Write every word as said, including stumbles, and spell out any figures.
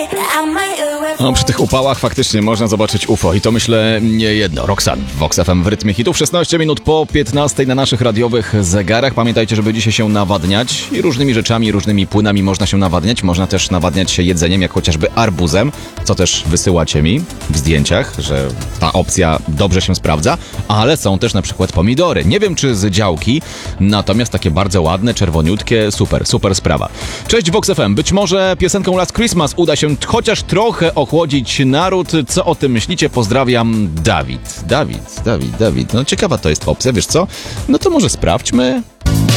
No, przy tych upałach faktycznie można zobaczyć U F O i to myślę nie jedno. Roxanne w Vox F M w rytmie hitów. szesnaście minut po piętnastej na naszych radiowych zegarach. Pamiętajcie, żeby dzisiaj się nawadniać i różnymi rzeczami, różnymi płynami można się nawadniać. Można też nawadniać się jedzeniem, jak chociażby arbuzem, co też wysyłacie mi w zdjęciach, że ta opcja dobrze się sprawdza, ale są też na przykład pomidory. Nie wiem, czy z działki, natomiast takie bardzo ładne, czerwoniutkie, super, super sprawa. Cześć Vox F M. Być może piosenką Last Christmas uda się chociaż trochę ochłodzić naród. Co o tym myślicie? Pozdrawiam, Dawid. Dawid, Dawid, Dawid. No ciekawa to jest opcja, wiesz co? No to może sprawdźmy.